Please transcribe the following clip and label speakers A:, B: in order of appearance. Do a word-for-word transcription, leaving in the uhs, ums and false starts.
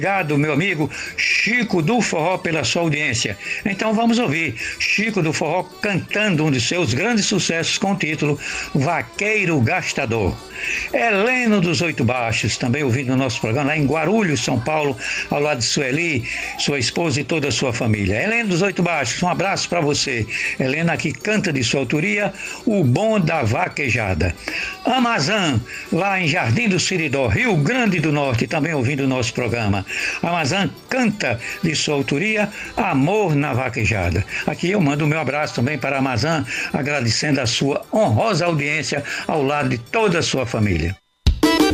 A: Obrigado, meu amigo Chico do Forró, pela sua audiência. Então vamos ouvir Chico do Forró cantando um de seus grandes sucessos com o título Vaqueiro Gastador. Heleno dos Oito Baixos, também ouvindo o nosso programa lá em Guarulhos, São Paulo, ao lado de Sueli, sua esposa e toda a sua família. Heleno dos Oito Baixos, um abraço para você. Helena que canta de sua autoria O Bom da Vaquejada. Amazã, lá em Jardim do Siridó, Rio Grande do Norte, também ouvindo o nosso programa. Amazã canta de sua autoria Amor na Vaquejada. Aqui eu mando o meu abraço também para a Amazã, agradecendo a sua honrosa audiência ao lado de toda a sua família.